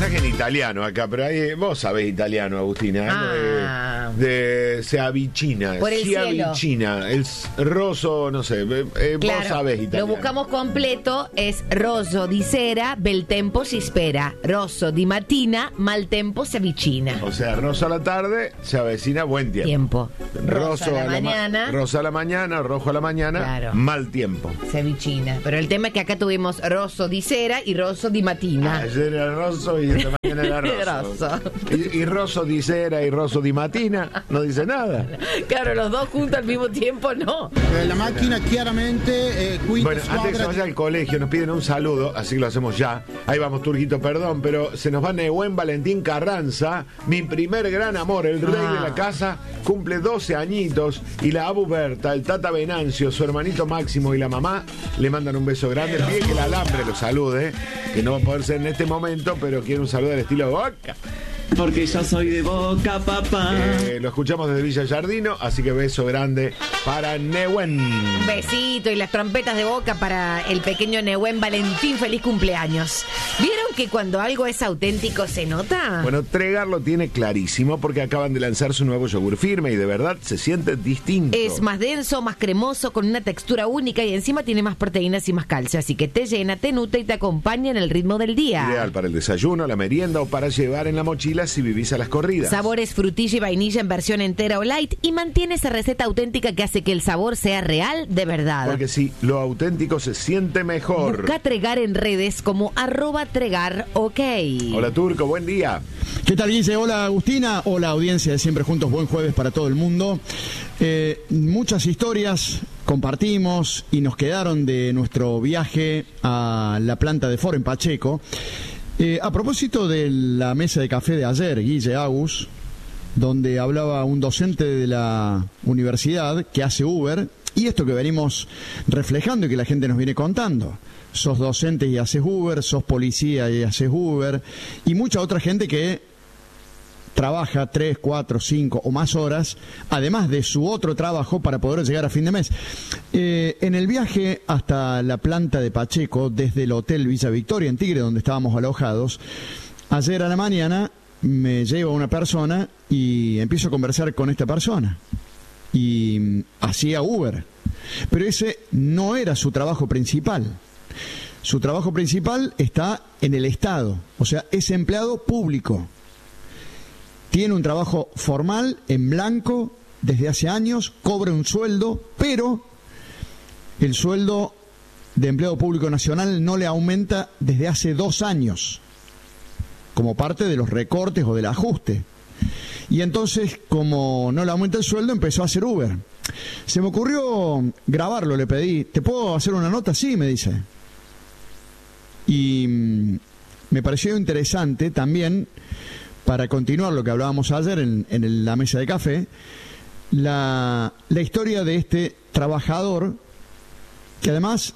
mensaje en italiano acá, pero ahí, vos sabés italiano, Agustina. Se avicina. Por el cielo. Avicina. El roso, no sé. Claro, vos sabés italiano. Lo buscamos completo. Es rosso di sera, bel tempo si spera. Rosso di mattina, mal tempo se avicina. O sea, roso a la tarde, se avecina buen tiempo. Rosso a la mañana. Roso a la mañana, rojo a la mañana, claro. Mal tiempo. Se avicina. Pero el tema es que acá tuvimos rosso di sera y rosso di mattina. Ayer era rosso y esta mañana era rosso. Y rosso di sera y rosso di mattina no dice nada. Claro, los dos juntos al mismo tiempo no. La máquina claramente Bueno, antes que se vaya al colegio nos piden un saludo, así que lo hacemos ya. Ahí vamos, Turquito, perdón, pero se nos va Nehuen Valentín Carranza, mi primer gran amor, el rey de la casa, cumple 12 añitos, y la Abu Berta, el Tata Venancio, su hermanito Máximo y la mamá le mandan un beso grande. Pide que el alambre lo salude, que no va a poder ser en este momento, pero quiere un saludo al estilo Boca. Porque yo soy de Boca, papá. Lo escuchamos desde Villa Yardino, así que beso grande para Nehuen. Un besito y las trompetas de Boca para el pequeño Nehuen Valentín. Feliz cumpleaños. ¿Vieron que cuando algo es auténtico se nota? Bueno, Tregar lo tiene clarísimo porque acaban de lanzar su nuevo yogur firme y de verdad se siente distinto. Es más denso, más cremoso, con una textura única y encima tiene más proteínas y más calcio, así que te llena, te nutre y te acompaña en el ritmo del día. Ideal para el desayuno, la merienda o para llevar en la mochila si vivís a las corridas. Sabores frutilla y vainilla en versión entera o light y mantiene esa receta auténtica que hace que el sabor sea real de verdad. Porque sí, lo auténtico se siente mejor. Busca Tregar en redes como @Tregar, ok. Hola Turco, buen día. ¿Qué tal, Guille? Hola, Agustina. Hola, audiencia de Siempre Juntos. Buen jueves para todo el mundo. Muchas historias compartimos y nos quedaron de nuestro viaje a la planta de Ford en Pacheco. A propósito de la mesa de café de ayer, Guille, Agus, donde hablaba un docente de la universidad que hace Uber, y esto que venimos reflejando y que la gente nos viene contando. Sos docente y haces Uber, sos policía y haces Uber, y mucha otra gente que trabaja 3, 4, 5 o más horas, además de su otro trabajo para poder llegar a fin de mes. En el viaje hasta la planta de Pacheco, desde el Hotel Villa Victoria en Tigre, donde estábamos alojados, ayer a la mañana me lleva una persona y empiezo a conversar con esta persona. Y hacía Uber. Pero ese no era su trabajo principal. Su trabajo principal está en el Estado, o sea, es empleado público. Tiene un trabajo formal, en blanco, desde hace años, cobra un sueldo, pero el sueldo de empleado público nacional no le aumenta desde hace 2 años, como parte de los recortes o del ajuste. Y entonces, como no le aumenta el sueldo, empezó a hacer Uber. Se me ocurrió grabarlo, le pedí, ¿te puedo hacer una nota? Sí, me dice. Y me pareció interesante también, para continuar lo que hablábamos ayer en la mesa de café, la historia de este trabajador que además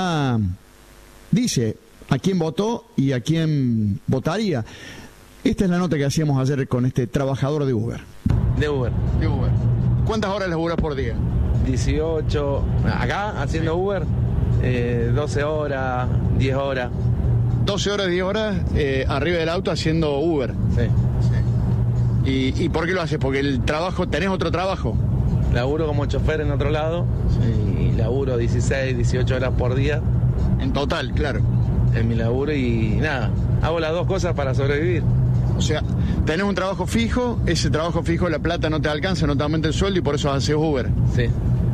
dice a quién votó y a quién votaría. Esta es la nota que hacíamos ayer con este trabajador de Uber. De Uber. ¿Cuántas horas laburas por día? 18, acá haciendo Uber, 12 horas, 10 horas. 12 horas, 10 horas arriba del auto haciendo Uber. Sí. ¿Y por qué lo haces? Porque el trabajo, ¿tenés otro trabajo? Laburo como chofer en otro lado, y laburo 16, 18 horas por día. En total, claro. En mi laburo y nada, hago las dos cosas para sobrevivir. O sea, tenés un trabajo fijo, ese trabajo fijo la plata no te alcanza, no te aumenta el sueldo y por eso haces Uber. Sí.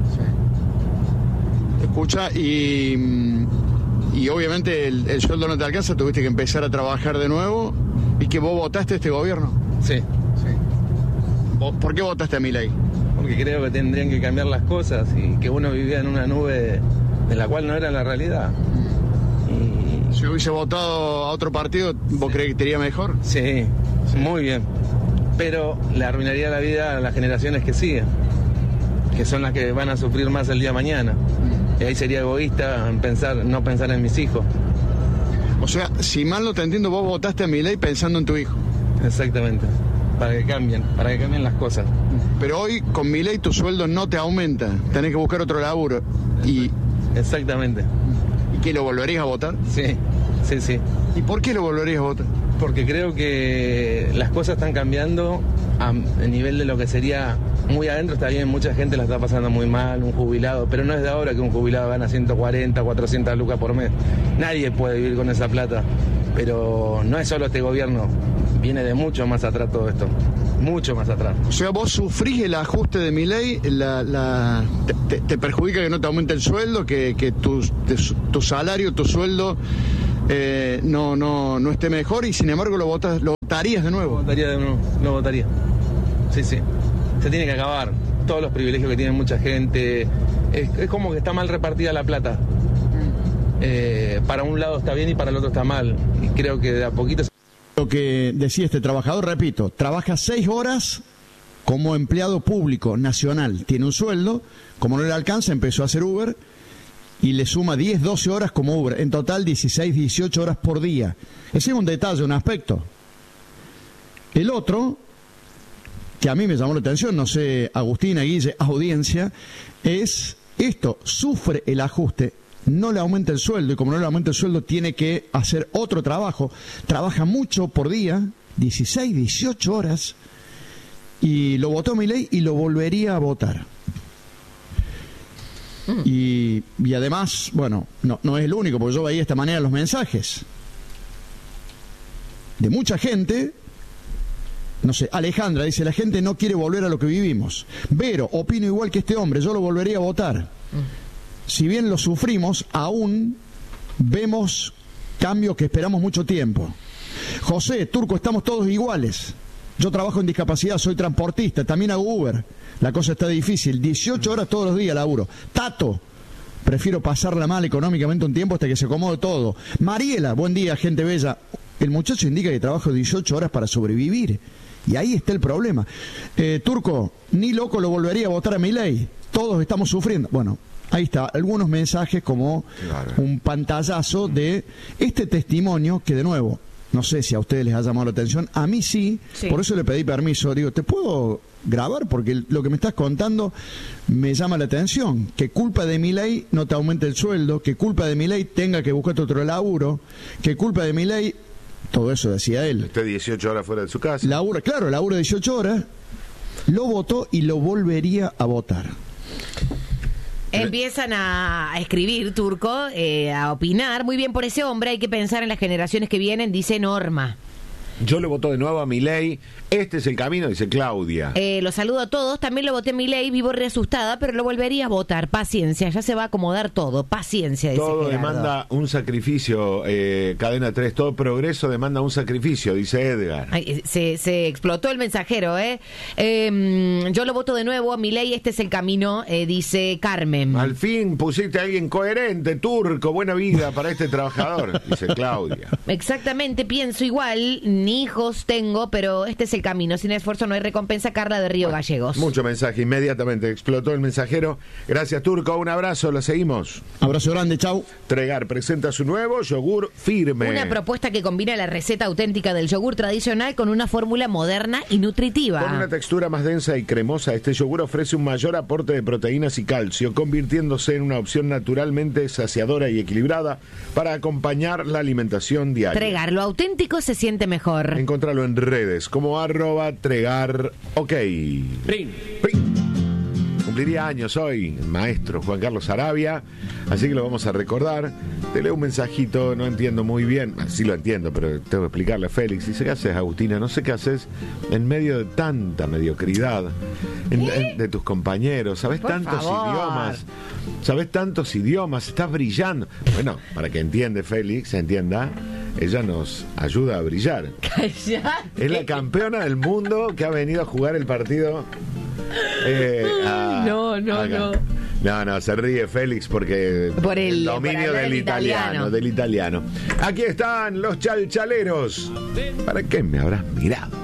Escucha, y obviamente el sueldo no te alcanza, tuviste que empezar a trabajar de nuevo. ¿Y que vos votaste a este gobierno? Sí. ¿Por qué votaste a Milei? Porque creo que tendrían que cambiar las cosas y que uno vivía en una nube de la cual no era la realidad. Y... Si hubiese votado a otro partido, ¿vos crees que te iría mejor? Sí, muy bien. Pero le arruinaría la vida a las generaciones que siguen, que son las que van a sufrir más el día de mañana. Y ahí sería egoísta no pensar en mis hijos. O sea, si mal no te entiendo, vos votaste a Milei pensando en tu hijo. Exactamente, para que cambien las cosas. Pero hoy con Milei tu sueldo no te aumenta, tenés que buscar otro laburo. Exactamente. ¿Y qué, lo volverías a votar? Sí. ¿Y por qué lo volverías a votar? Porque creo que las cosas están cambiando a nivel de lo que sería muy adentro. Está bien, mucha gente la está pasando muy mal, un jubilado, pero no es de ahora que un jubilado gana 140, 400 lucas por mes. Nadie puede vivir con esa plata, pero no es solo este gobierno, viene de mucho más atrás todo esto, mucho más atrás. O sea, vos sufrís el ajuste de Milei, te perjudica que no te aumente el sueldo, que tu salario, tu sueldo no esté mejor, y sin embargo lo votarías de nuevo. Lo votaría. Sí. Se tiene que acabar todos los privilegios que tiene mucha gente. Es como que está mal repartida la plata. Para un lado está bien y para el otro está mal. Y creo que de a poquito... Lo que decía este trabajador, repito, trabaja 6 horas como empleado público nacional, tiene un sueldo, como no le alcanza, empezó a hacer Uber y le suma 10, 12 horas como Uber, en total 16, 18 horas por día. Ese es un detalle, un aspecto. El otro, que a mí me llamó la atención, no sé, Agustina, Guille, audiencia, es esto: sufre el ajuste, no le aumenta el sueldo, y como no le aumenta el sueldo tiene que hacer otro trabajo, trabaja mucho por día, 16, 18 horas, y lo votó Milei y lo volvería a votar. Y además, bueno, no es el único, porque yo veía de esta manera los mensajes de mucha gente. No sé, Alejandra dice: la gente no quiere volver a lo que vivimos. Vero: opino igual que este hombre, yo lo volvería a votar. Si bien lo sufrimos, aún vemos cambios que esperamos mucho tiempo. José: Turco, estamos todos iguales. Yo trabajo en discapacidad, soy transportista, también hago Uber. La cosa está difícil, 18 horas todos los días laburo. Tato: prefiero pasarla mal económicamente un tiempo hasta que se acomode todo. Mariela: buen día, gente bella. El muchacho indica que trabaja 18 horas para sobrevivir. Y ahí está el problema. Turco: ni loco lo volvería a votar a Milei. Todos estamos sufriendo. Bueno, ahí está, algunos mensajes como un pantallazo de este testimonio que, de nuevo, no sé si a ustedes les ha llamado la atención. A mí sí. Por eso le pedí permiso. Digo, ¿te puedo grabar? Porque lo que me estás contando me llama la atención. Que culpa de Milei no te aumente el sueldo, que culpa de Milei tenga que buscarte otro laburo, que culpa de Milei... Todo eso decía él. Esté 18 horas fuera de su casa. Labura 18 horas. Lo votó y lo volvería a votar. Empiezan a escribir, Turco, a opinar. Muy bien por ese hombre, hay que pensar en las generaciones que vienen, dice Norma. Yo le voto de nuevo a Milei. Este es el camino, dice Claudia. Los saludo a todos. También lo voté a Milei, vivo re asustada, pero lo volvería a votar. Paciencia, ya se va a acomodar todo. Paciencia, dice todo Gerardo. Demanda un sacrificio, Cadena 3. Todo progreso demanda un sacrificio, dice Edgar. Ay, se explotó el mensajero, yo lo voto de nuevo a Milei, este es el camino, dice Carmen. Al fin pusiste a alguien coherente, Turco. Buena vida para este trabajador, dice Claudia. Exactamente, pienso igual. Ni hijos tengo, pero este es el camino. Sin esfuerzo no hay recompensa. Carla de Río Gallegos. Mucho mensaje, inmediatamente explotó el mensajero. Gracias, Turco, un abrazo, lo seguimos. Abrazo grande, chau. Tregar presenta su nuevo yogur firme. Una propuesta que combina la receta auténtica del yogur tradicional con una fórmula moderna y nutritiva. Con una textura más densa y cremosa, este yogur ofrece un mayor aporte de proteínas y calcio, convirtiéndose en una opción naturalmente saciadora y equilibrada para acompañar la alimentación diaria. Tregar, lo auténtico se siente mejor. Encontralo en redes como @Tregar OK. Cumpliría años hoy el maestro Juan Carlos Arabia, así que lo vamos a recordar. Te leo un mensajito, no entiendo muy bien, sí lo entiendo, pero tengo que explicarle a Félix. Dice: ¿qué haces, Agustina? No sé qué haces en medio de tanta mediocridad de tus compañeros. Sabes tantos idiomas, estás brillando. Bueno, para que entienda Félix, ella nos ayuda a brillar. ¡Cállate! Es la campeona del mundo que ha venido a jugar el partido. No, se ríe Félix porque por el dominio del italiano. Aquí están los chalchaleros. ¿Para qué me habrás mirado?